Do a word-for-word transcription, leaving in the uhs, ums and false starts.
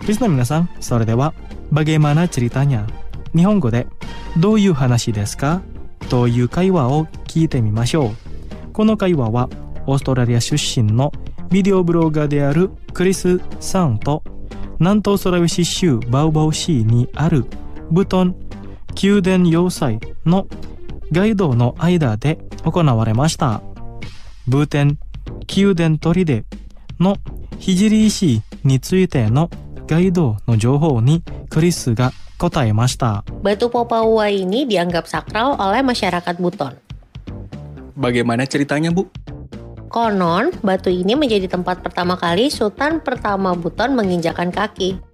リスナーの皆さん、それではbagaimana ceritanya? 日本語でどういう話ですかという会話を聞いてみましょう。この会話はオーストラリア出身のビデオブロガーであるクリスさんと南東ソラウェシ州バウバウ市にあるブトン宮殿要塞のガイドの間で行われました。ブーテン宮殿砦の聖石についてのガイドの情報にクリスが答えました。 Batu Popawua ini dianggap sakral oleh masyarakat Buton. Bagaimana ceritanya, Bu? Konon, batu ini menjadi tempat pertama kali Sultan pertama Buton menginjakan kaki.